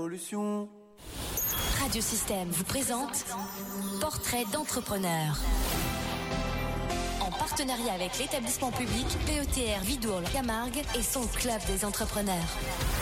Solution. Radio Système vous présente Portrait d'entrepreneur. En partenariat avec l'établissement public PETR Vidourle-Camargue et son club des entrepreneurs.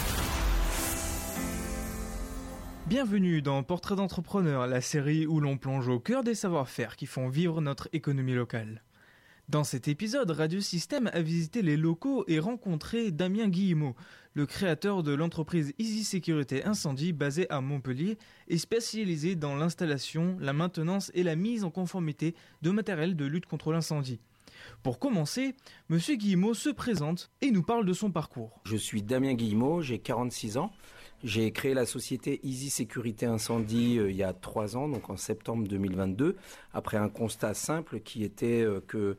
Bienvenue dans Portrait d'entrepreneur, la série où l'on plonge au cœur des savoir-faire qui font vivre notre économie locale. Dans cet épisode, Radio Système a visité les locaux et rencontré Damien Guillemot, le créateur de l'entreprise Easy Sécurité Incendie basée à Montpellier et spécialisée dans l'installation, la maintenance et la mise en conformité de matériel de lutte contre l'incendie. Pour commencer, Monsieur Guillemot se présente et nous parle de son parcours. Je suis Damien Guillemot, j'ai 46 ans. J'ai créé la société Easy Sécurité Incendie il y a 3 ans, donc en septembre 2022, après un constat simple qui était que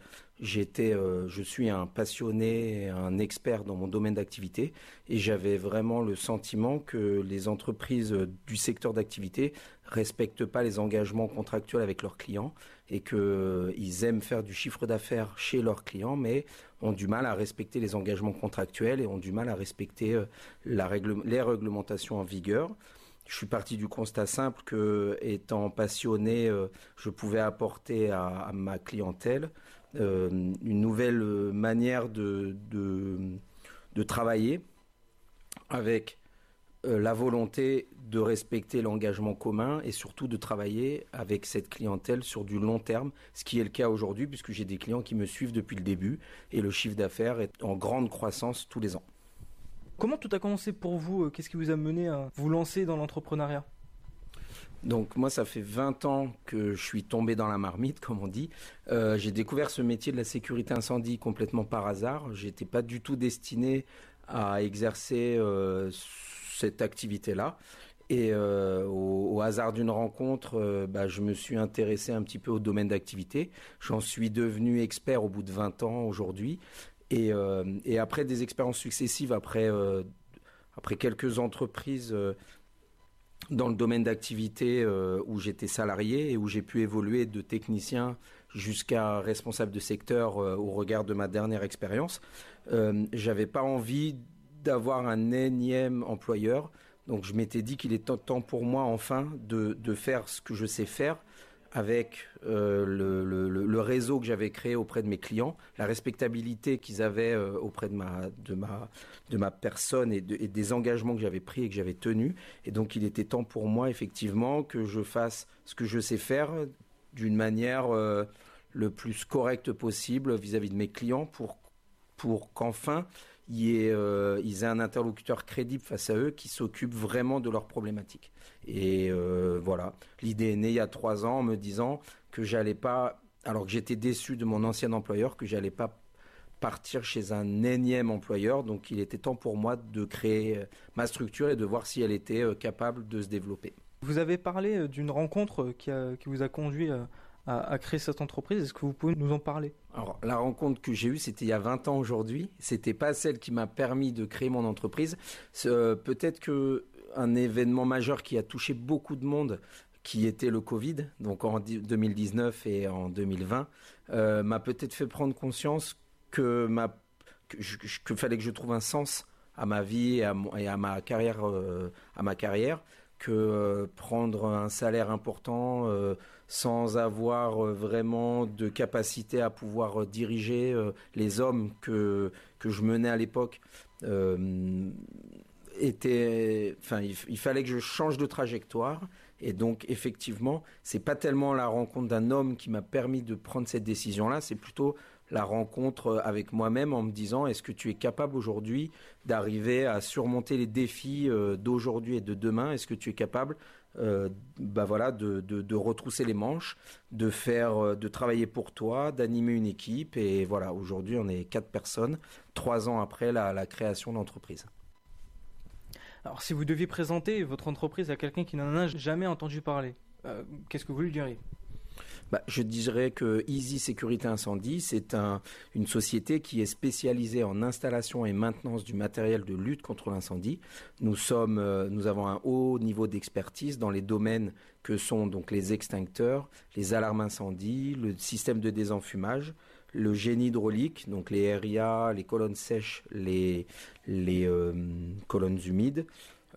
je suis un passionné, un expert dans mon domaine d'activité et j'avais vraiment le sentiment que les entreprises du secteur d'activité respectent pas les engagements contractuels avec leurs clients et qu'ils aiment faire du chiffre d'affaires chez leurs clients mais ont du mal à respecter les engagements contractuels et ont du mal à respecter les réglementations en vigueur. Je suis parti du constat simple que, étant passionné, je pouvais apporter à ma clientèle une nouvelle manière de travailler avec la volonté de respecter l'engagement commun et surtout de travailler avec cette clientèle sur du long terme, ce qui est le cas aujourd'hui puisque j'ai des clients qui me suivent depuis le début et le chiffre d'affaires est en grande croissance tous les ans. Comment tout a commencé pour vous ? Qu'est-ce qui vous a mené à vous lancer dans l'entrepreneuriat ? Donc moi, ça fait 20 ans que je suis tombé dans la marmite, comme on dit. J'ai découvert ce métier de la sécurité incendie complètement par hasard. J'étais pas du tout destiné à exercer cette activité-là. Et au hasard d'une rencontre, je me suis intéressé un petit peu au domaine d'activité. J'en suis devenu expert au bout de 20 ans aujourd'hui. Et après des expériences successives, après quelques entreprises dans le domaine d'activité où j'étais salarié et où j'ai pu évoluer de technicien jusqu'à responsable de secteur au regard de ma dernière expérience, j'avais pas envie d'avoir un énième employeur. Donc je m'étais dit qu'il était temps pour moi enfin de faire ce que je sais faire avec le réseau que j'avais créé auprès de mes clients, la respectabilité qu'ils avaient auprès de ma personne et des engagements que j'avais pris et que j'avais tenus. Et donc il était temps pour moi effectivement que je fasse ce que je sais faire d'une manière le plus correcte possible vis-à-vis de mes clients pour qu'enfin ils aient un interlocuteur crédible face à eux qui s'occupe vraiment de leurs problématiques. Et voilà, l'idée est née il y a 3 ans en me disant que j'allais pas, alors que j'étais déçu de mon ancien employeur, que j'allais pas partir chez un énième employeur. Donc il était temps pour moi de créer ma structure et de voir si elle était capable de se développer. Vous avez parlé d'une rencontre qui vous a conduit à créer cette entreprise. Est-ce que vous pouvez nous en parler ? Alors, la rencontre que j'ai eue, c'était il y a 20 ans aujourd'hui. C'était pas celle qui m'a permis de créer mon entreprise. Peut-être que un événement majeur qui a touché beaucoup de monde, qui était le Covid, donc en 2019 et en 2020, m'a peut-être fait prendre conscience que fallait que je trouve un sens à ma vie et à ma carrière, que prendre un salaire important sans avoir vraiment de capacité à pouvoir diriger les hommes que je menais à l'époque il fallait que je change de trajectoire. Et donc effectivement, c'est pas tellement la rencontre d'un homme qui m'a permis de prendre cette décision-là, c'est plutôt la rencontre avec moi-même en me disant est-ce que tu es capable aujourd'hui d'arriver à surmonter les défis d'aujourd'hui et de demain ? Est-ce que tu es capable de retrousser les manches, de travailler pour toi, d'animer une équipe? Et voilà, aujourd'hui on est 4 personnes, 3 ans après la création de l'entreprise. Alors si vous deviez présenter votre entreprise à quelqu'un qui n'en a jamais entendu parler, qu'est-ce que vous lui diriez ? Je dirais que Easy Sécurité Incendie, c'est une société qui est spécialisée en installation et maintenance du matériel de lutte contre l'incendie. Nous avons un haut niveau d'expertise dans les domaines que sont donc les extincteurs, les alarmes incendie, le système de désenfumage, le génie hydraulique, donc les RIA, les colonnes sèches, les colonnes humides,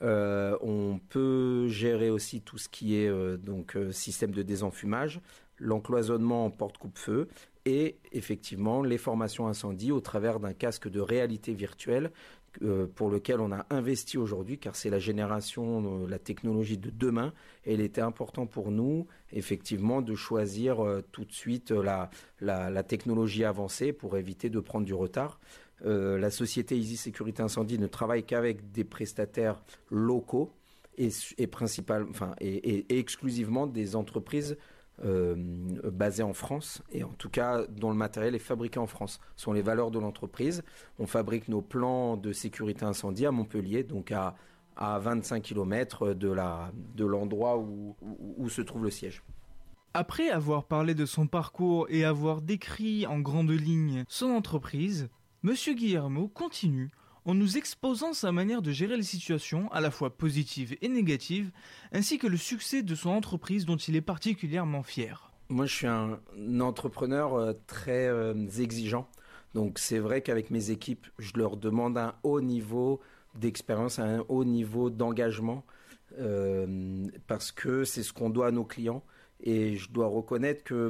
On peut gérer aussi tout ce qui est système de désenfumage, l'encloisonnement en porte coupe-feu et effectivement les formations incendie au travers d'un casque de réalité virtuelle pour lequel on a investi aujourd'hui car c'est la génération, la technologie de demain et il était important pour nous effectivement de choisir tout de suite la technologie avancée pour éviter de prendre du retard. La société Easy Sécurité Incendie ne travaille qu'avec des prestataires locaux et exclusivement des entreprises basées en France et en tout cas dont le matériel est fabriqué en France. Ce sont les valeurs de l'entreprise. On fabrique nos plans de sécurité incendie à Montpellier, donc à 25 km de l'endroit où se trouve le siège. Après avoir parlé de son parcours et avoir décrit en grandes lignes son entreprise, Monsieur Guillermo continue en nous exposant sa manière de gérer les situations, à la fois positives et négatives, ainsi que le succès de son entreprise dont il est particulièrement fier. Moi, je suis un entrepreneur très exigeant. Donc, c'est vrai qu'avec mes équipes, je leur demande un haut niveau d'expérience, un haut niveau d'engagement, parce que c'est ce qu'on doit à nos clients. Et je dois reconnaître que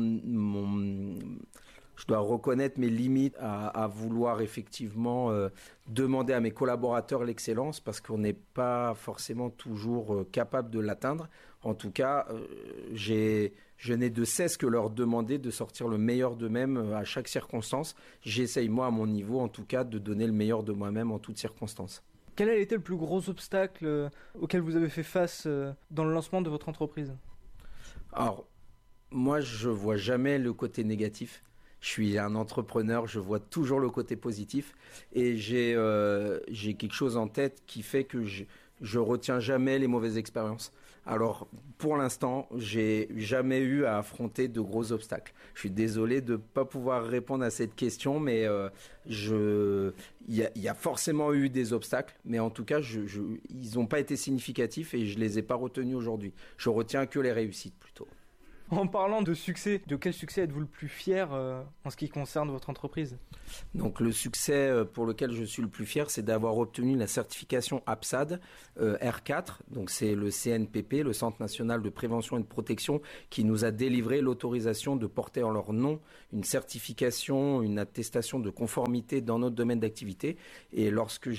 je dois reconnaître mes limites à vouloir effectivement demander à mes collaborateurs l'excellence parce qu'on n'est pas forcément toujours capable de l'atteindre. En tout cas, je n'ai de cesse que leur demander de sortir le meilleur d'eux-mêmes à chaque circonstance. J'essaye, moi, à mon niveau, en tout cas, de donner le meilleur de moi-même en toutes circonstances. Quel a été le plus gros obstacle auquel vous avez fait face dans le lancement de votre entreprise ? Alors, moi, je vois jamais le côté négatif. Je suis un entrepreneur, je vois toujours le côté positif et j'ai quelque chose en tête qui fait que je retiens jamais les mauvaises expériences. Alors, pour l'instant, j'ai jamais eu à affronter de gros obstacles. Je suis désolé de ne pas pouvoir répondre à cette question, mais il y a forcément eu des obstacles, mais en tout cas, ils n'ont pas été significatifs et je les ai pas retenus aujourd'hui. Je retiens que les réussites plutôt. En parlant de succès, de quel succès êtes-vous le plus fier en ce qui concerne votre entreprise ? Donc le succès pour lequel je suis le plus fier, c'est d'avoir obtenu la certification APSAD R4. Donc c'est le CNPP, le Centre national de prévention et de protection, qui nous a délivré l'autorisation de porter en leur nom une certification, une attestation de conformité dans notre domaine d'activité. Et lorsqu'on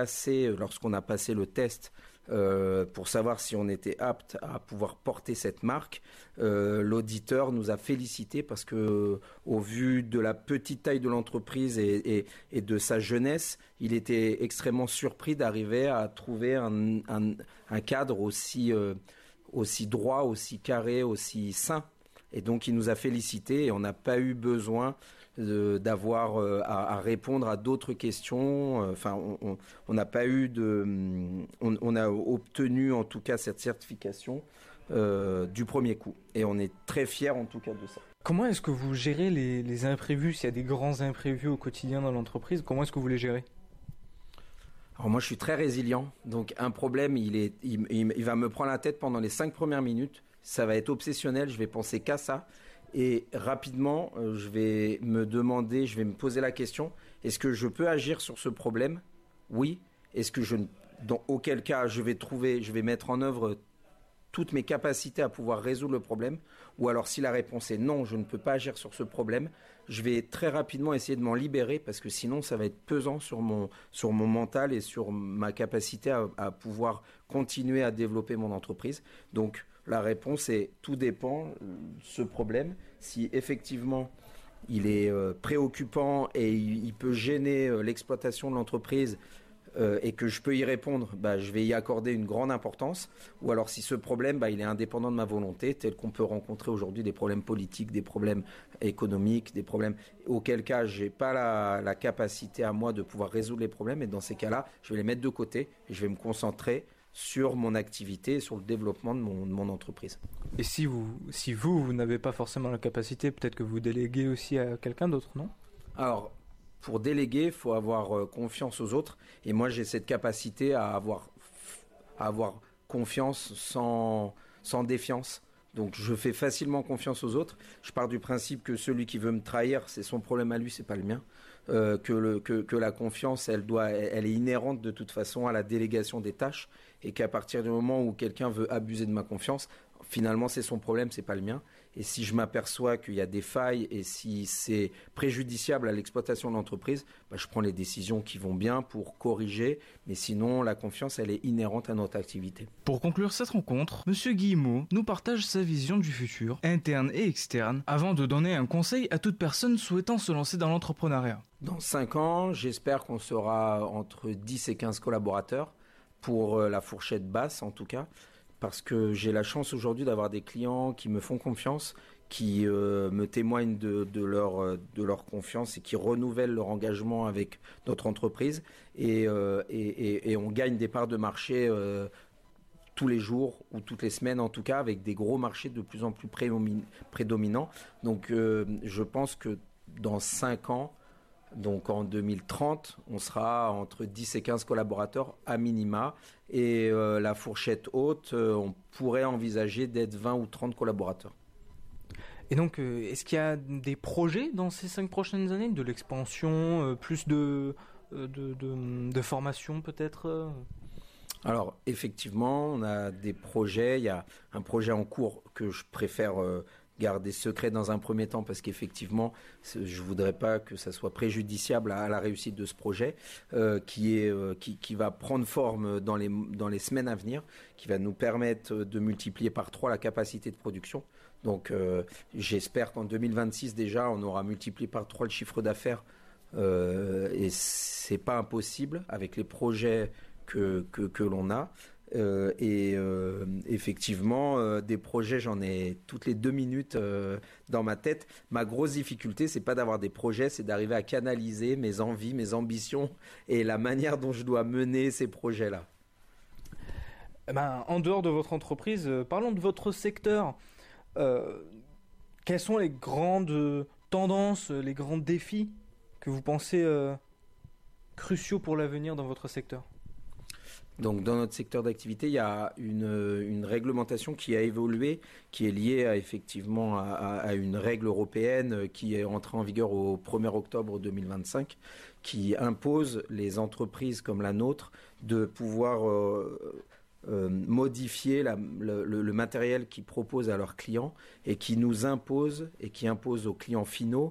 a passé le test pour savoir si on était apte à pouvoir porter cette marque, l'auditeur nous a félicités parce que au vu de la petite taille de l'entreprise et de sa jeunesse, il était extrêmement surpris d'arriver à trouver un cadre aussi droit, aussi carré, aussi sain. Et donc il nous a félicités et on n'a pas eu besoin d'avoir à répondre à d'autres questions. Enfin, on n'a pas eu on a obtenu en tout cas cette certification du premier coup. Et on est très fiers en tout cas de ça. Comment est-ce que vous gérez les imprévus ? S'il y a des grands imprévus au quotidien dans l'entreprise, comment est-ce que vous les gérez ? Alors moi je suis très résilient, donc un problème il va me prendre la tête pendant les 5 premières minutes, ça va être obsessionnel, je vais penser qu'à ça. Et rapidement, je vais me poser la question, est-ce que je peux agir sur ce problème ? Oui. Est-ce que auquel cas, je vais mettre en œuvre toutes mes capacités à pouvoir résoudre le problème ? Ou alors si la réponse est non, je ne peux pas agir sur ce problème, je vais très rapidement essayer de m'en libérer parce que sinon ça va être pesant sur mon mental et sur ma capacité à pouvoir continuer à développer mon entreprise. Donc la réponse est tout dépend ce problème. Si effectivement il est préoccupant et il peut gêner l'exploitation de l'entreprise et que je peux y répondre, je vais y accorder une grande importance. Ou alors si ce problème il est indépendant de ma volonté, tel qu'on peut rencontrer aujourd'hui des problèmes politiques, des problèmes économiques, des problèmes auquel cas je n'ai pas la capacité à moi de pouvoir résoudre les problèmes. Et dans ces cas-là, je vais les mettre de côté et je vais me concentrer sur mon activité, sur le développement de mon entreprise. Et si vous n'avez pas forcément la capacité, peut-être que vous déléguez aussi à quelqu'un d'autre, non ? Alors, pour déléguer, il faut avoir confiance aux autres. Et moi, j'ai cette capacité à avoir confiance sans défiance. Donc je fais facilement confiance aux autres. Je pars du principe que celui qui veut me trahir, c'est son problème à lui, c'est pas le mien. Que la confiance, elle est inhérente de toute façon à la délégation des tâches, et qu'à partir du moment où quelqu'un veut abuser de ma confiance, finalement c'est son problème, c'est pas le mien. Et si je m'aperçois qu'il y a des failles et si c'est préjudiciable à l'exploitation de l'entreprise, je prends les décisions qui vont bien pour corriger. Mais sinon, la confiance, elle est inhérente à notre activité. Pour conclure cette rencontre, Monsieur Guillemot nous partage sa vision du futur, interne et externe, avant de donner un conseil à toute personne souhaitant se lancer dans l'entrepreneuriat. Dans 5 ans, j'espère qu'on sera entre 10 et 15 collaborateurs, pour la fourchette basse en tout cas. Parce que j'ai la chance aujourd'hui d'avoir des clients qui me font confiance, qui me témoignent de leur confiance et qui renouvellent leur engagement avec notre entreprise. Et on gagne des parts de marché tous les jours ou toutes les semaines en tout cas, avec des gros marchés de plus en plus prédominants. Donc je pense que dans 5 ans, donc en 2030, on sera entre 10 et 15 collaborateurs à minima. Et la fourchette haute, on pourrait envisager d'être 20 ou 30 collaborateurs. Et donc, est-ce qu'il y a des projets dans ces 5 prochaines années, de l'expansion, plus de formation peut-être Alors, effectivement, on a des projets. Il y a un projet en cours que je préfère garder secret dans un premier temps, parce qu'effectivement, je ne voudrais pas que ça soit préjudiciable à la réussite de ce projet, qui va prendre forme dans les semaines à venir, qui va nous permettre de multiplier par 3 la capacité de production. Donc j'espère qu'en 2026 déjà, on aura multiplié par 3 le chiffre d'affaires, et c'est pas impossible avec les projets que l'on a. Effectivement, des projets, j'en ai toutes les 2 minutes dans ma tête. Ma grosse difficulté, c'est pas d'avoir des projets, c'est d'arriver à canaliser mes envies, mes ambitions et la manière dont je dois mener ces projets-là. En dehors de votre entreprise, parlons de votre secteur. Quelles sont les grandes tendances, les grands défis que vous pensez cruciaux pour l'avenir dans votre secteur ? Donc dans notre secteur d'activité, il y a une réglementation qui a évolué, qui est liée effectivement à une règle européenne qui est entrée en vigueur au 1er octobre 2025, qui impose les entreprises comme la nôtre de pouvoir modifier le matériel qu'ils proposent à leurs clients, et qui nous impose et qui impose aux clients finaux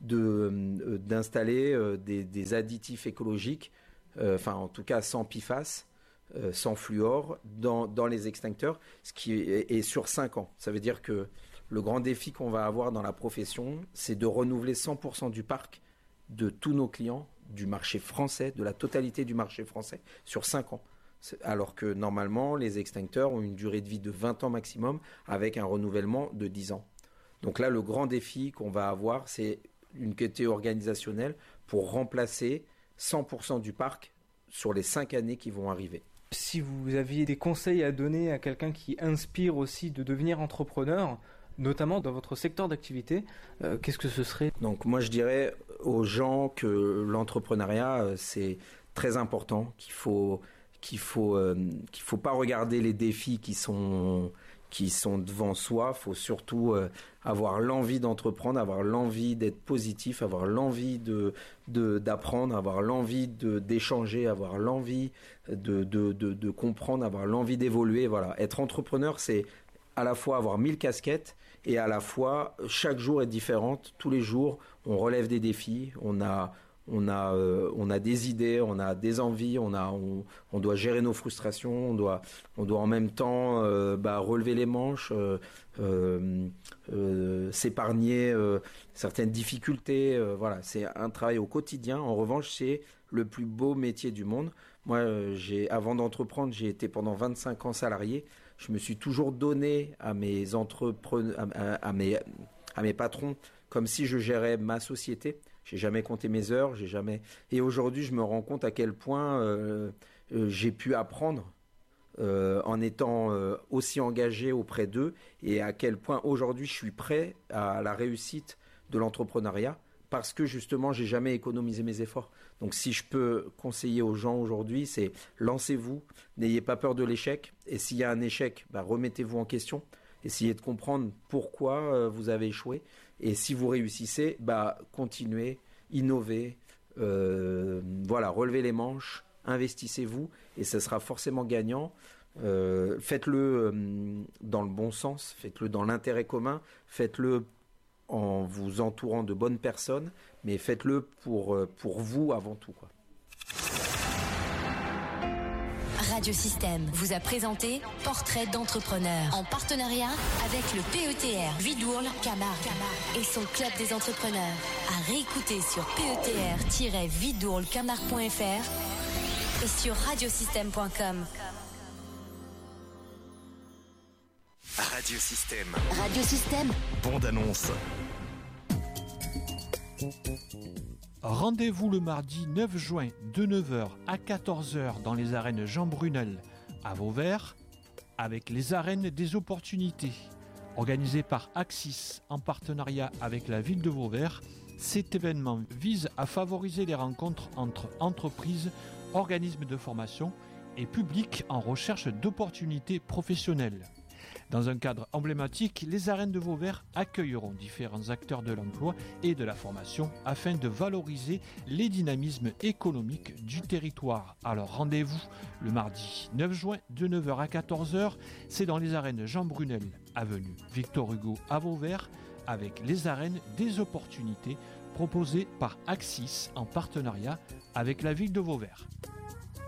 d'installer des additifs écologiques, en tout cas sans PFAS, sans fluor dans les extincteurs, ce qui est sur 5 ans. Ça veut dire que le grand défi qu'on va avoir dans la profession, c'est de renouveler 100% du parc de tous nos clients, du marché français, de la totalité du marché français, sur 5 ans. Alors que normalement, les extincteurs ont une durée de vie de 20 ans maximum, avec un renouvellement de 10 ans. Donc là, le grand défi qu'on va avoir, c'est une qualité organisationnelle pour remplacer 100% du parc sur les 5 années qui vont arriver. Si vous aviez des conseils à donner à quelqu'un qui inspire aussi de devenir entrepreneur, notamment dans votre secteur d'activité, qu'est-ce que ce serait ? Donc moi je dirais aux gens que l'entrepreneuriat c'est très important, qu'il faut pas regarder les défis qui sont devant soi. Il faut surtout avoir l'envie d'entreprendre, avoir l'envie d'être positif, avoir l'envie d'apprendre, avoir l'envie d'échanger, avoir l'envie de comprendre, avoir l'envie d'évoluer. Voilà. Être entrepreneur, c'est à la fois avoir 1000 casquettes, et à la fois chaque jour est différent. Tous les jours, on relève des défis, on a des idées, on a des envies, on doit gérer nos frustrations, on doit en même temps relever les manches, s'épargner certaines difficultés. Voilà, c'est un travail au quotidien. En revanche, c'est le plus beau métier du monde. Moi, avant d'entreprendre, j'ai été pendant 25 ans salarié. Je me suis toujours donné à mes à mes patrons comme si je gérais ma société. J'ai jamais compté mes heures, Et aujourd'hui, je me rends compte à quel point j'ai pu apprendre en étant aussi engagé auprès d'eux, et à quel point aujourd'hui je suis prêt à la réussite de l'entrepreneuriat, parce que justement, j'ai jamais économisé mes efforts. Donc, si je peux conseiller aux gens aujourd'hui, c'est lancez-vous, n'ayez pas peur de l'échec, et s'il y a un échec, remettez-vous en question. essayez de comprendre pourquoi vous avez échoué. Et si vous réussissez, continuez, innovez, relevez les manches, investissez-vous et ça sera forcément gagnant. Faites-le dans le bon sens, faites-le dans l'intérêt commun, faites-le en vous entourant de bonnes personnes, mais faites-le pour vous avant tout, quoi. Radio Système vous a présenté Portrait d'entrepreneur en partenariat avec le PETR Vidourle Camargue et son club des entrepreneurs. À réécouter sur PETR-vidourlecamargue.fr et sur radiosystème.com. Radio Système. Radio Système. Bande annonce. Rendez-vous le mardi 9 juin de 9h à 14h dans les arènes Jean Brunel à Vauvert avec les arènes des opportunités. Organisé par Axis en partenariat avec la ville de Vauvert, cet événement vise à favoriser les rencontres entre entreprises, organismes de formation et publics en recherche d'opportunités professionnelles. Dans un cadre emblématique, les arènes de Vauvert accueilleront différents acteurs de l'emploi et de la formation afin de valoriser les dynamismes économiques du territoire. Alors rendez-vous le mardi 9 juin de 9h à 14h, c'est dans les arènes Jean Brunel, avenue Victor Hugo à Vauvert, avec les arènes des opportunités proposées par Axis en partenariat avec la ville de Vauvert.